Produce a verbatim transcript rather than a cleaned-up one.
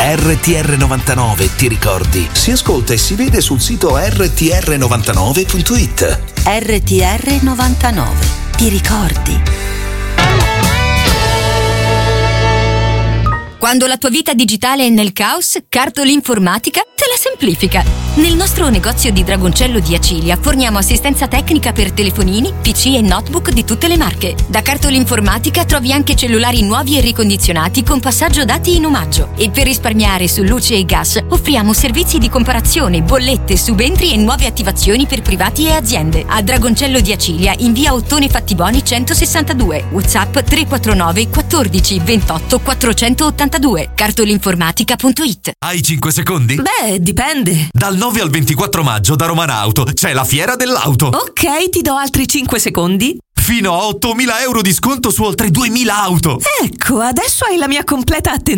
R T R novantanove, ti ricordi? Si ascolta e si vede sul sito R T R novantanove punto it. R T R novantanove, ti ricordi? Quando la tua vita digitale è nel caos, Cartoli Informatica te la semplifica. Nel nostro negozio di Dragoncello di Acilia forniamo assistenza tecnica per telefonini, P C e notebook di tutte le marche. Da Cartoli Informatica trovi anche cellulari nuovi e ricondizionati con passaggio dati in omaggio. E per risparmiare su luce e gas offriamo servizi di comparazione, bollette, subentri e nuove attivazioni per privati e aziende. A Dragoncello di Acilia in via Ottone Fattiboni centosessantadue. WhatsApp tre quattro nove quattordici ventotto quattrocentottantadue. cartolinformatica punto it. Hai cinque secondi? Beh, dipende. Dal nove al ventiquattro maggio da Romana Auto c'è la fiera dell'auto. Ok, ti do altri cinque secondi. Fino a ottomila euro di sconto su oltre duemila auto. Ecco, adesso hai la mia completa attenzione.